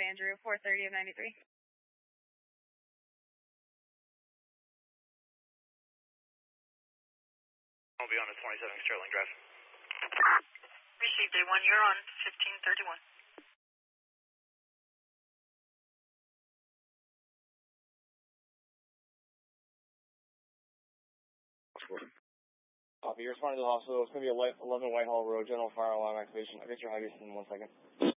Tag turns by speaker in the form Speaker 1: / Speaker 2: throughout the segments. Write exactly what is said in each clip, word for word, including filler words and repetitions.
Speaker 1: Andrew, four thirty of ninety-three.
Speaker 2: I'll be on the twenty-seven Sterling Drive.
Speaker 3: Received A one, you're on fifteen thirty-one.
Speaker 4: Copy, you're responding to the hospital. It's going to be eleven Whitehall Road, general fire alarm activation. I'll get your high in one second.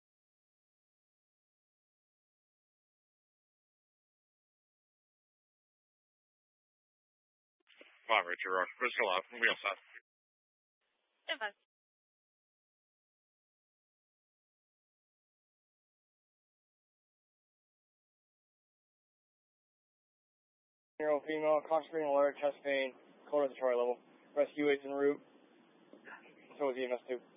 Speaker 5: Five, Richard Rock. Crystal off. We all set.
Speaker 1: ten five.
Speaker 4: Zero female, concentrating alert, chest pain, cold respiratory level. Rescue aids en route. So is E M S two.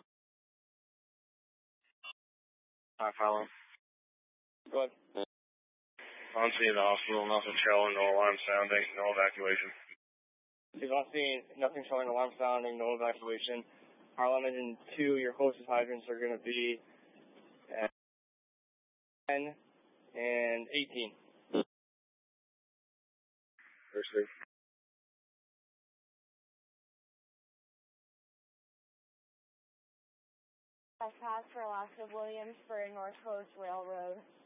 Speaker 5: Hi, follow.
Speaker 4: Go ahead.
Speaker 5: On scene at the hospital, nothing showing, no alarm sounding, no evacuation.
Speaker 4: He's on scene, nothing showing, alarm sounding, no evacuation. Our limit in two, your closest hydrants are going to be at ten and eighteen.
Speaker 5: Thursday.
Speaker 1: Pass for Alaska Williams for North Coast Railroad.